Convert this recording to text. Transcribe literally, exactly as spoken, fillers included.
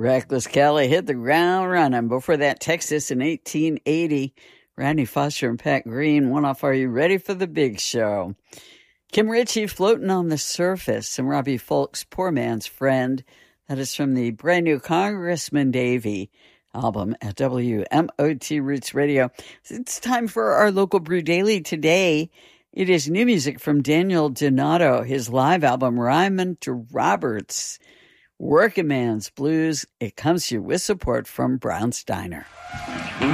Reckless Kelly hit the ground running. Before that, Texas in eighteen eighty. Randy Foster and Pat Green, one off Are You Ready for the Big Show? Kim Ritchie, Floating on the Surface, and Robbie Fulks, Poor Man's Friend. That is from the brand new Congressman Davey album at W M O T Roots Radio. It's time for our local brew daily today. It is new music from Daniel Donato, his live album Ryman to Roberts, Working Man's Blues. It comes to you with support from Brown's Diner.